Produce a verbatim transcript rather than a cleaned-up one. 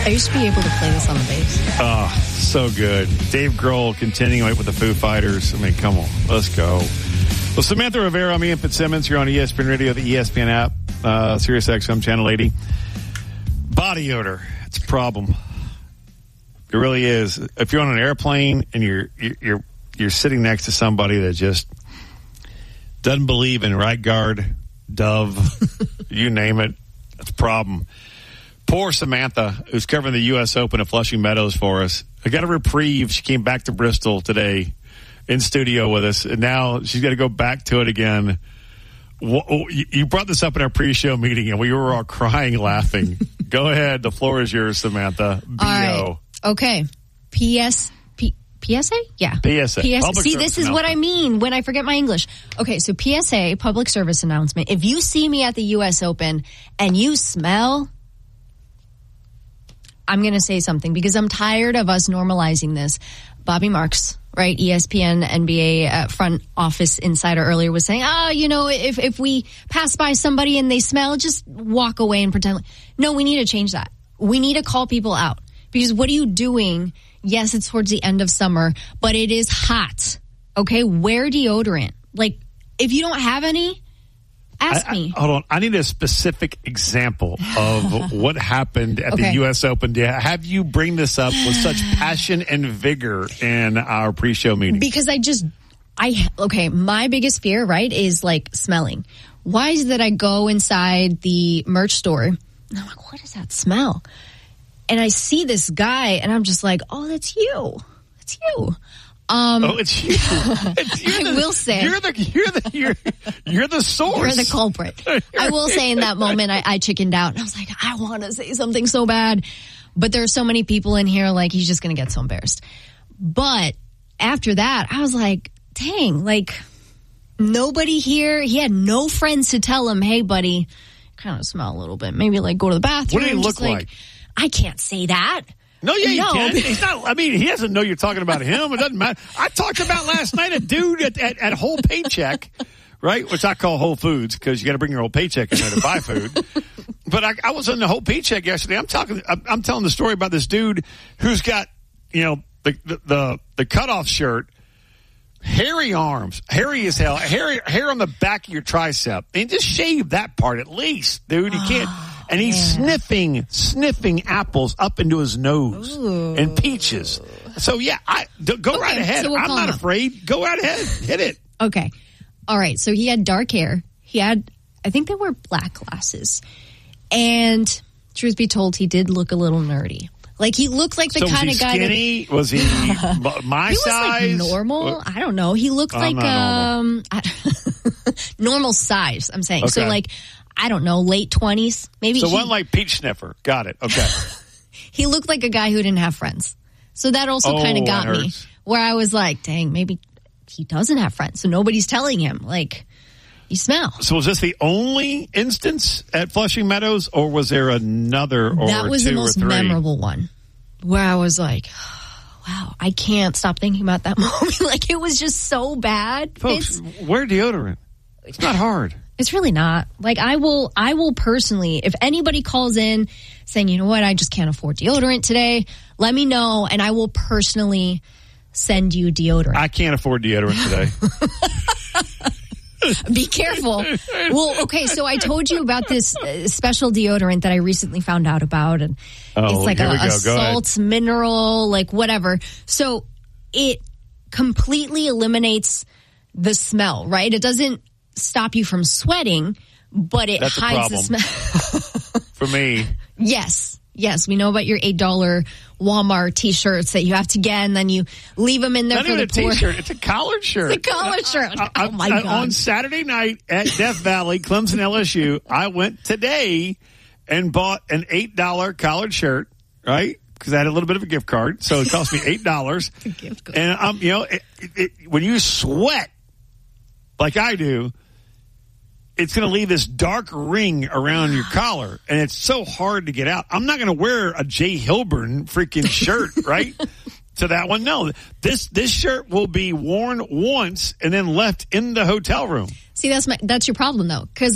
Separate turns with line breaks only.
I used to be able to play this on the bass.
Oh, so good. Dave Grohl continuing with the Foo Fighters. I mean, come on. Let's go. Well, Samantha Rivera, I'm Ian Fitzsimmons. You're on E S P N Radio, the E S P N app, uh, Sirius X M Channel eighty. Body odor. It's a problem. It really is. If you're on an airplane and you're you're you're sitting next to somebody that just doesn't believe in right guard, Dove, you name it, it's a problem. Poor Samantha, who's covering the U S Open at Flushing Meadows for us. I got a reprieve. She came back to Bristol today in studio with us, and now she's got to go back to it again. You brought this up in our pre-show meeting, and we were all crying, laughing. Go ahead. The floor is yours, Samantha. B O.
All right. Okay. P S P P S A? Yeah.
P S A.
P S A. See, this is what I mean when I forget my English. Okay, so P S A, public service announcement. If you see me at the U S Open and you smell, I'm going to say something because I'm tired of us normalizing this. Bobby Marks, right, E S P N, N B A uh, front office insider earlier was saying, oh, you know, if, if we pass by somebody and they smell, just walk away and pretend. Like, no, we need to change that. We need to call people out. Because what are you doing? Yes, it's towards the end of summer, but it is hot. Okay, wear deodorant. Like, if you don't have any, ask
I,
me.
I, hold on. I need a specific example of what happened at
okay.
the U S Open. Have you bring this up with such passion and vigor in our pre-show meeting?
Because I just, I okay, my biggest fear, right, is like smelling. Why is it that I go inside the merch store and I'm like, what is that smell? And I see this guy, and I'm just like, oh, that's you. That's you. Um,
oh, it's you. It's,
I
the,
will say.
You're the, you're the, you're, you're the source.
You're the culprit. I will say in that moment, I, I chickened out. And I was like, I want to say something so bad. But there are so many people in here, like, he's just going to get so embarrassed. But after that, I was like, dang, like, nobody here. He had no friends to tell him, hey, buddy, kind of smell a little bit. Maybe, like, go to the bathroom.
What did he look
just, like,
like?
I can't say that.
No, yeah, you
no.
can. He's not. I mean, he doesn't know you're talking about him. It doesn't matter. I talked about last night a dude at, at, at Whole Paycheck, right? Which I call Whole Foods because you got to bring your whole paycheck in there to buy food. But I, I was in the Whole Paycheck yesterday. I'm talking. I'm, I'm telling the story about this dude who's got, you know, the the the, the cutoff shirt, hairy arms, hairy as hell, hairy hair on the back of your tricep, and just shave that part at least, dude. You can't. And he's yeah. sniffing, sniffing apples up into his nose Ooh. and peaches. So, yeah, I d- go okay, right ahead. So we'll I'm not him. afraid. Go right ahead. Hit it.
Okay. All right. So he had dark hair. He had, I think they were black glasses. And truth be told, he did look a little nerdy. Like, he looked like the
so
kind
was
of guy
skinny?
that...
Was he my
he
size?
He was, like, normal. I don't know. He looked I'm like, um, I, normal size, I'm saying. Okay. So, like... I don't know, late twenties, maybe.
So
he,
one like peach sniffer. Got it. Okay.
He looked like a guy who didn't have friends. So that also
oh,
kind of got me.
Hurts.
Where I was like, dang, maybe he doesn't have friends. So nobody's telling him, like, you smell.
So was this the only instance at Flushing Meadows, or was there another or
That was
two
the most
or three?
memorable one. Where I was like, oh, wow, I can't stop thinking about that moment. Like, it was just so bad.
Folks,
it's,
wear deodorant. It's not hard.
It's really not. Like, I will, I will personally, if anybody calls in saying, you know what, I just can't afford deodorant today, let me know, and I will personally send you deodorant.
I can't afford deodorant
today. Be careful. Well, okay, so I told you about this uh, special deodorant that I recently found out about, and
oh,
it's like a, a salt,
ahead.
mineral, like whatever. So it completely eliminates the smell, right? It doesn't stop you from sweating, but it
That's
hides the smell.
For me.
Yes. Yes. We know about your eight dollar Walmart t-shirts that you have to get, and then you leave them in there
Not
for
even
the
a
poor.
t-shirt. It's a collared shirt.
It's a collared shirt.
I,
I,
I,
oh, my
I,
God.
On Saturday night at Death Valley, Clemson L S U, I went today and bought an eight dollar collared shirt, right? Because I had a little bit of a gift card. So it cost me eight dollars.
gift card.
And, um, you know, it, it, it, when you sweat like I do, it's going to leave this dark ring around your collar, and it's so hard to get out. I'm not going to wear a Jay Hilburn freaking shirt, right, to that one. No, this this shirt will be worn once and then left in the hotel room.
See, that's my that's your problem, though, because